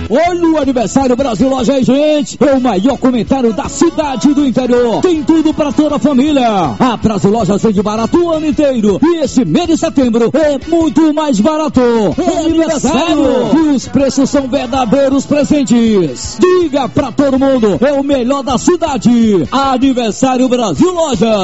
Olha o aniversário Brasil Loja aí, gente. É o maior comentário da cidade do interior. Tem tudo para toda a família. A Brasil Loja vende barato o ano inteiro. E esse mês de setembro é muito mais barato. É aniversário. E os preços são verdadeiros presentes. Diga pra todo mundo, é o melhor da cidade. Aniversário Brasil Loja.